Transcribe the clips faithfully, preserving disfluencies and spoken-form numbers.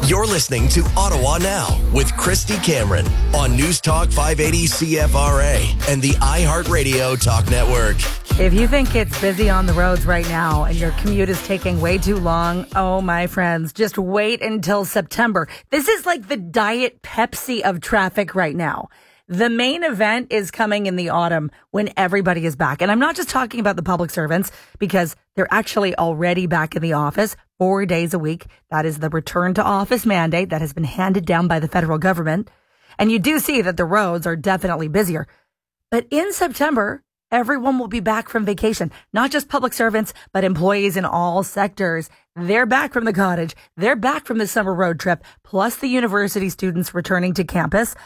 You're listening to Ottawa Now with Christy Cameron on News Talk five eighty C F R A and the iHeartRadio Talk Network. If you think it's busy on the roads right now and your commute is taking way too long, oh, my friends, just wait until September. This is like the Diet Pepsi of traffic right now. The main event is coming in the autumn when everybody is back. And I'm not just talking about the public servants because they're actually already back in the office four days a week. That is the return to office mandate that has been handed down by the federal government. And you do see that the roads are definitely busier. But in September, everyone will be back from vacation, not just public servants, but employees in all sectors. They're back from the cottage. They're back from the summer road trip, plus the university students returning to campus,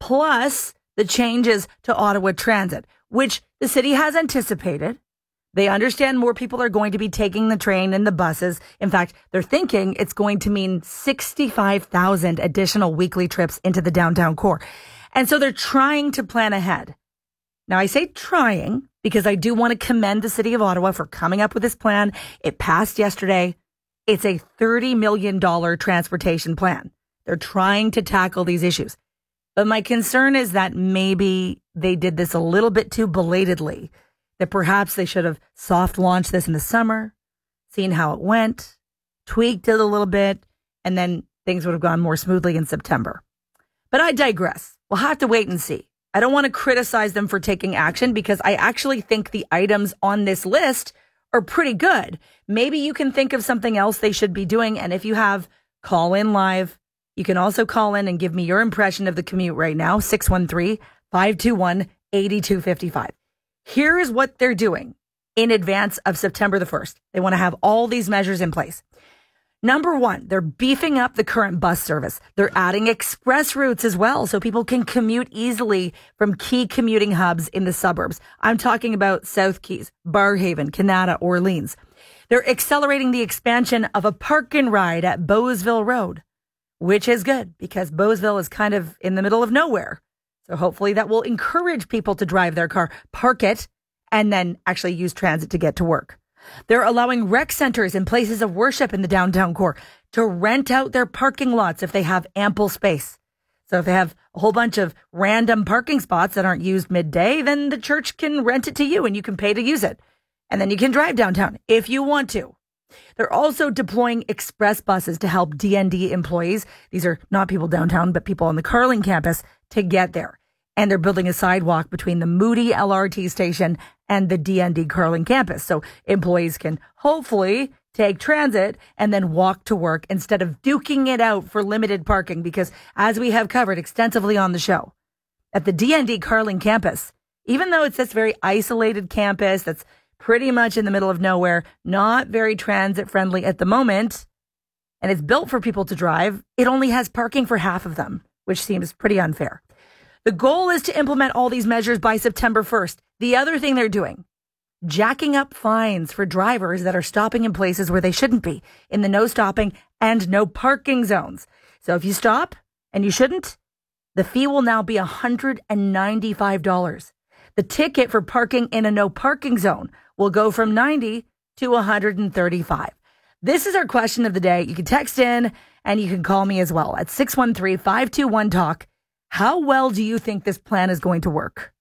plus the changes to Ottawa Transit, which the city has anticipated. They understand more people are going to be taking the train and the buses. In fact, they're thinking it's going to mean sixty-five thousand additional weekly trips into the downtown core. And so they're trying to plan ahead. Now, I say trying because I do want to commend the city of Ottawa for coming up with this plan. It passed yesterday. It's a thirty million dollars transportation plan. They're trying to tackle these issues. But my concern is that maybe they did this a little bit too belatedly, that perhaps they should have soft launched this in the summer, seen how it went, tweaked it a little bit, and then things would have gone more smoothly in September. But I digress. We'll have to wait and see. I don't want to criticize them for taking action because I actually think the items on this list are pretty good. Maybe you can think of something else they should be doing. And if you have, call in live. You can also call in and give me your impression of the commute right now, six one three, five two one, eight two five five. Here is what they're doing in advance of September the first. They want to have all these measures in place. Number one, they're beefing up the current bus service. They're adding express routes as well so people can commute easily from key commuting hubs in the suburbs. I'm talking about South Keys, Barrhaven, Canada, Orleans. They're accelerating the expansion of a park and ride at Bowesville Road, which is good because Bowesville is kind of in the middle of nowhere. So hopefully that will encourage people to drive their car, park it, and then actually use transit to get to work. They're allowing rec centers and places of worship in the downtown core to rent out their parking lots if they have ample space. So if they have a whole bunch of random parking spots that aren't used midday, then the church can rent it to you and you can pay to use it. And then you can drive downtown if you want to. They're also deploying express buses to help D N D employees. These are not people downtown, but people on the Carling campus to get there. And they're building a sidewalk between the Moody L R T station and the D N D Carling campus. So employees can hopefully take transit and then walk to work instead of duking it out for limited parking. Because as we have covered extensively on the show, at the D N D Carling campus, even though it's this very isolated campus that's pretty much in the middle of nowhere, not very transit friendly at the moment, and it's built for people to drive, it only has parking for half of them, which seems pretty unfair. The goal is to implement all these measures by September first. The other thing they're doing, jacking up fines for drivers that are stopping in places where they shouldn't be, in the no stopping and no parking zones. So if you stop and you shouldn't, the fee will now be one hundred ninety-five dollars. The ticket for parking in a no parking zone will go from ninety dollars to one hundred thirty-five dollars. This is our question of the day. You can text in and you can call me as well at six one three, five two one, talk. How well do you think this plan is going to work?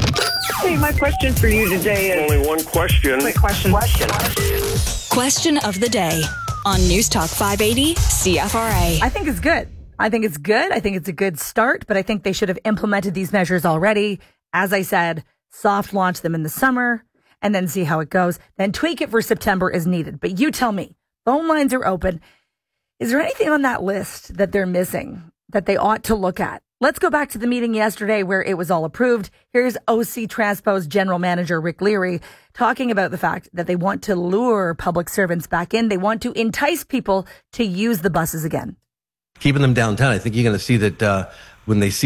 Hey, my question for you today is... Only one question. Quick question. Question. Question of the day on News Talk five eighty C F R A. I think it's good. I think it's good. I think it's a good start, but I think they should have implemented these measures already. As I said, soft launch them in the summer and then see how it goes. Then tweak it for September as needed. But you tell me, phone lines are open. Is there anything on that list that they're missing that they ought to look at? Let's go back to the meeting yesterday where it was all approved. Here's O C Transpo's General Manager Rick Leary talking about the fact that they want to lure public servants back in. They want to entice people to use the buses again. Keeping them downtown, I think you're going to see that uh, when they see